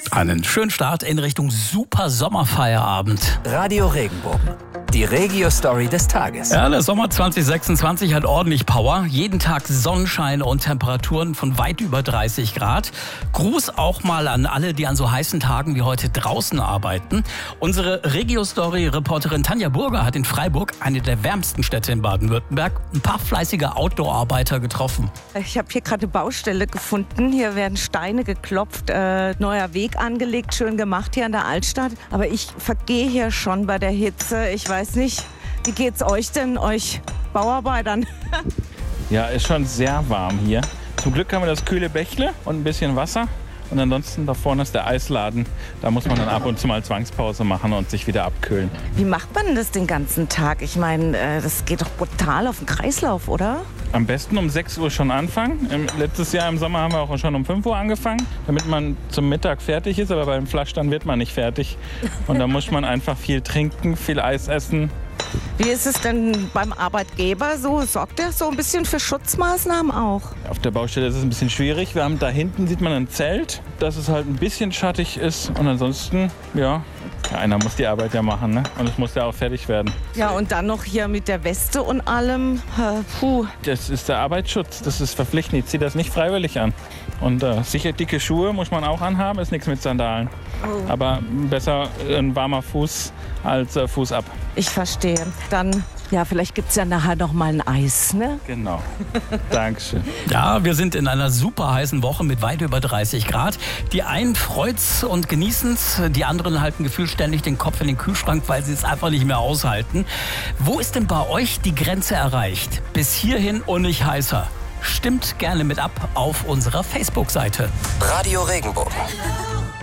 Einen schönen Start in Richtung super Sommerfeierabend. Radio Regenbogen. Die Regio-Story des Tages. Ja, der Sommer 2026 hat ordentlich Power. Jeden Tag Sonnenschein und Temperaturen von weit über 30 Grad. Gruß auch mal an alle, die an so heißen Tagen wie heute draußen arbeiten. Unsere Regio-Story-Reporterin Tanja Burger hat in Freiburg, eine der wärmsten Städte in Baden-Württemberg, ein paar fleißige Outdoor-Arbeiter getroffen. Ich habe hier gerade eine Baustelle gefunden. Hier werden Steine geklopft, neuer Weg angelegt, schön gemacht hier an der Altstadt. Aber ich vergehe hier schon bei der Hitze. Ich weiß nicht, wie geht's euch denn, euch Bauarbeitern? Ja, ist schon sehr warm hier. Zum Glück haben wir das kühle Bächle und ein bisschen Wasser. Und ansonsten da vorne ist der Eisladen. Da muss man dann ab und zu mal Zwangspause machen und sich wieder abkühlen. Wie macht man das den ganzen Tag? Ich meine, das geht doch brutal auf den Kreislauf, oder? Am besten um 6 Uhr schon anfangen. Letztes Jahr im Sommer haben wir auch schon um 5 Uhr angefangen, damit man zum Mittag fertig ist. Aber beim Fleischstand wird man nicht fertig. Und da muss man einfach viel trinken, viel Eis essen. Wie ist es denn beim Arbeitgeber so? Sorgt der so ein bisschen für Schutzmaßnahmen auch? Auf der Baustelle ist es ein bisschen schwierig. Wir haben da hinten, sieht man ein Zelt, dass es halt ein bisschen schattig ist. Und ansonsten, ja, einer muss die Arbeit ja machen, ne? Und es muss ja auch fertig werden. Ja, und dann noch hier mit der Weste und allem. Puh. Das ist der Arbeitsschutz, das ist verpflichtend. Ich ziehe das nicht freiwillig an. Und sicher dicke Schuhe muss man auch anhaben, ist nichts mit Sandalen. Oh. Aber besser ein warmer Fuß als Fuß ab. Ich verstehe. Dann, ja, vielleicht gibt es ja nachher noch mal ein Eis, ne? Genau. Dankeschön. Ja, wir sind in einer super heißen Woche mit weit über 30 Grad. Die einen freut's und genießen's, die anderen halten gefühlt ständig den Kopf in den Kühlschrank, weil sie es einfach nicht mehr aushalten. Wo ist denn bei euch die Grenze erreicht? Bis hierhin und nicht heißer. Stimmt gerne mit ab auf unserer Facebook-Seite. Radio Regenbogen.